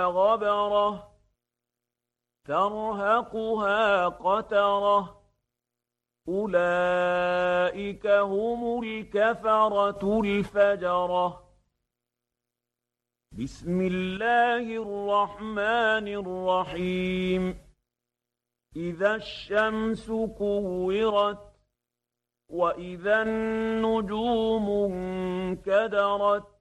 غبرة ترهقها قترة أولئك هم الكفرة الفجرة بسم الله الرحمن الرحيم إذا الشمس كورت وإذا النجوم انكدرت